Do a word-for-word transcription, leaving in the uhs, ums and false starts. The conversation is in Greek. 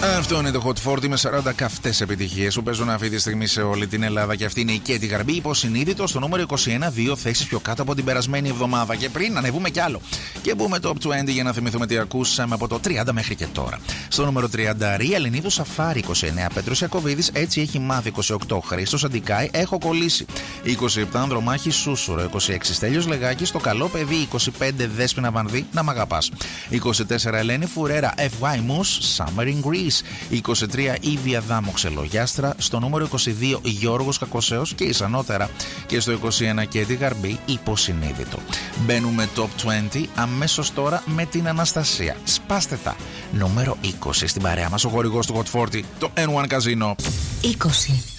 Αυτό είναι το Hot φορτί με σαράντα καυτές επιτυχίες που παίζουν αυτή τη στιγμή σε όλη την Ελλάδα. Και αυτή είναι η Κέτι Γαρμπή, υποσυνείδητο στο νούμερο είκοσι ένα, δύο θέσεις πιο κάτω από την περασμένη εβδομάδα. Και πριν ανεβούμε κι άλλο και μπούμε top είκοσι για να θυμηθούμε τι ακούσαμε από το τριάντα μέχρι και τώρα. Στο νούμερο τριάντα, Ρία Ελληνίδου Σαφάρι είκοσι εννέα, Πέτρος Ιακωβίδης Έτσι έχει μάθει είκοσι οκτώ, Χρήστος Αντικάη Έχω κολλήσει είκοσι επτά, Ανδρομάχη Σούσουρο είκοσι έξι, Στέλιος Λεγάκης Το καλό παιδί είκοσι πέντε, Δέσποινα Βανδύ Να μ' αγαπάς είκοσι τέσσερα, Ελένη Φουρέρα εφ γουάι Moose Summer in Greece είκοσι τρία, Ήβια Δάμο Ξελογιάστρα. Στο νούμερο είκοσι δύο, Γιώργος Κακοσέος και ίσανότερα. Και στο είκοσι ένα, Κέτι Γαρμπή Υποσυνείδητο. Μπαίνουμε top είκοσι αμέσως τώρα με την Αναστασία. Σπάστε τα. Νούμερο είκοσι στην παρέα μας ο χορηγός του Hot φορτί, το N one Casino. είκοσι.